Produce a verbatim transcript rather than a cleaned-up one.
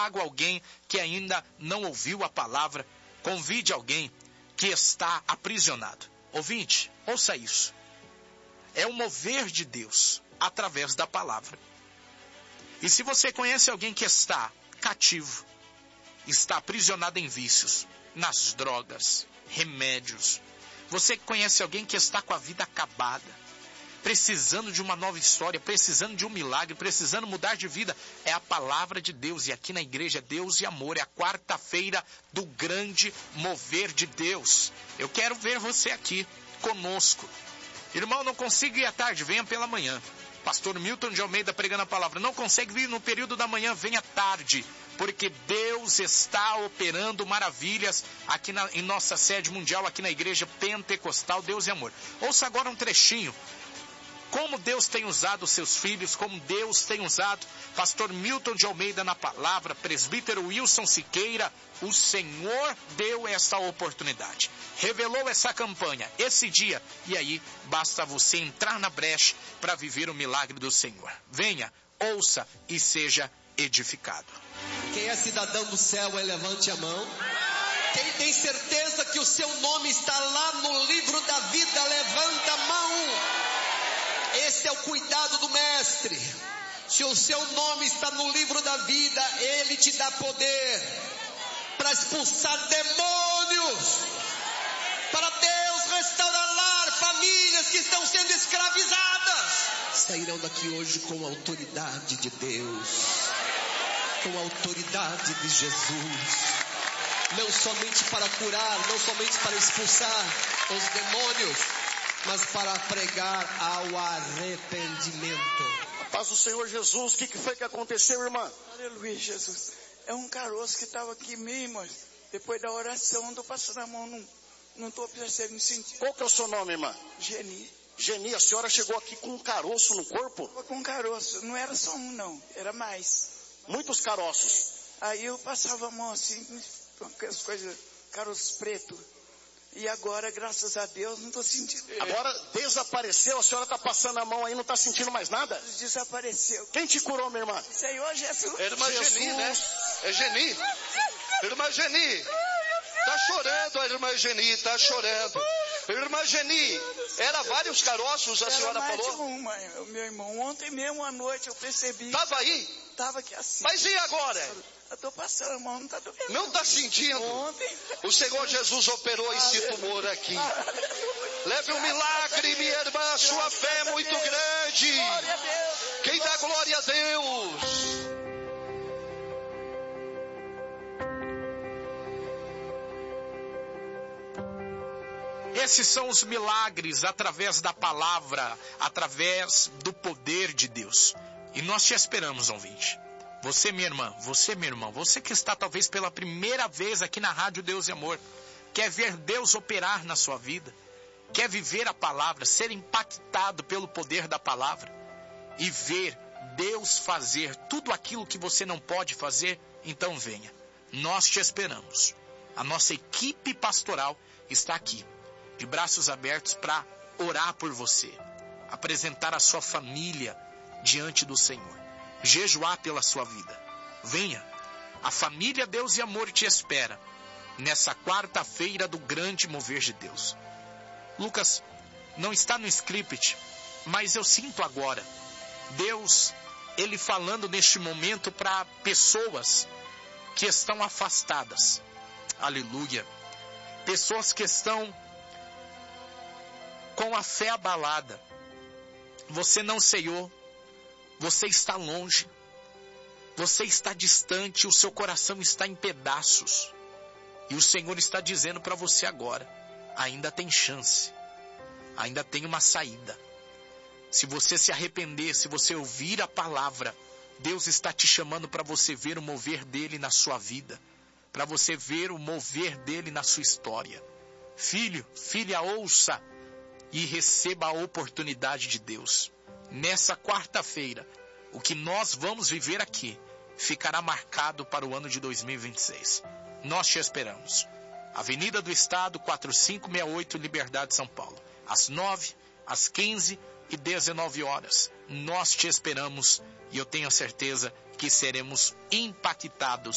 traga alguém que ainda não ouviu a palavra. Convide alguém que está aprisionado. Ouvinte, ouça isso. É o mover de Deus através da palavra. E se você conhece alguém que está cativo, está aprisionado em vícios, nas drogas, remédios, você conhece alguém que está com a vida acabada, precisando de uma nova história, precisando de um milagre, precisando mudar de vida, é a palavra de Deus. E aqui na igreja, Deus e Amor, é a quarta-feira do grande mover de Deus. Eu quero ver você aqui conosco. Irmão, não consigo ir à tarde, venha pela manhã. Pastor Milton de Almeida pregando a palavra. Não consegue vir no período da manhã, venha tarde. Porque Deus está operando maravilhas aqui na, em nossa sede mundial, aqui na igreja pentecostal, Deus e Amor. Ouça agora um trechinho. Como Deus tem usado os seus filhos, como Deus tem usado pastor Milton de Almeida na palavra, presbítero Wilson Siqueira, o Senhor deu essa oportunidade, revelou essa campanha, esse dia, e aí basta você entrar na brecha para viver o milagre do Senhor. Venha, ouça e seja edificado. Quem é cidadão do céu, aí levante a mão. Quem tem certeza que o seu nome está lá no livro da vida, levanta a mão. Esse é o cuidado do mestre. Se o seu nome está no livro da vida, ele te dá poder para expulsar demônios, para Deus restaurar famílias que estão sendo escravizadas. Sairão daqui hoje com a autoridade de Deus, com a autoridade de Jesus, não somente para curar, não somente para expulsar os demônios, mas para pregar ao arrependimento. A paz do Senhor Jesus. O que, que foi que aconteceu, irmã? Aleluia, Jesus. É um caroço que estava aqui mesmo, depois da oração, estou passando a mão, não, não estou percebendo sentido. Qual que é o seu nome, irmã? Geni. Geni, a senhora chegou aqui com um caroço no corpo? Estava com um caroço, não era só um não, era mais. Muitos caroços. Aí eu passava a mão assim, com aquelas coisas, caroços pretos. E agora, graças a Deus, não estou sentindo. Agora desapareceu, a senhora está passando a mão aí, não está sentindo mais nada? Desapareceu. Quem te curou, minha irmã? Senhor Jesus. É irmã Jesus. Geni, né? É Geni. Irmã Geni. Tá chorando, a irmã Geni, tá chorando. Irmã Geni, era vários caroços, a era senhora mais falou? De uma, meu irmão. Ontem mesmo à noite eu percebi. Tava aí? Tava aqui assim. Mas e agora? Eu tô passando a mão, não tá doendo. Não tá sentindo? Ontem. O Senhor Jesus operou esse tumor aqui. Leve um milagre, minha irmã, a sua fé é muito grande. Glória a Deus. Quem dá glória a Deus? Esses são os milagres através da palavra, através do poder de Deus. E nós te esperamos, ouvinte. Você, minha irmã, você, meu irmão, você que está talvez pela primeira vez aqui na Rádio Deus e Amor, quer ver Deus operar na sua vida, quer viver a palavra, ser impactado pelo poder da palavra e ver Deus fazer tudo aquilo que você não pode fazer, então venha. Nós te esperamos. A nossa equipe pastoral está aqui, de braços abertos para orar por você, apresentar a sua família diante do Senhor, jejuar pela sua vida. Venha, a família Deus e Amor te espera nessa quarta-feira do grande mover de Deus. Lucas, não está no script, mas eu sinto agora Deus, Ele falando neste momento para pessoas que estão afastadas. Aleluia. Pessoas que estão com a fé abalada. Você não ceiou. Você está longe, você está distante, o seu coração está em pedaços. E o Senhor está dizendo para você agora, ainda tem chance, ainda tem uma saída. Se você se arrepender, se você ouvir a palavra, Deus está te chamando para você ver o mover dele na sua vida, para você ver o mover dele na sua história. Filho, filha, ouça e receba a oportunidade de Deus. Nessa quarta-feira, o que nós vamos viver aqui ficará marcado para o ano de dois mil e vinte e seis. Nós te esperamos. Avenida do Estado, quatrocentos e sessenta e oito, Liberdade, São Paulo. Às nove, às quinze e dezenove horas. Nós te esperamos e eu tenho a certeza que seremos impactados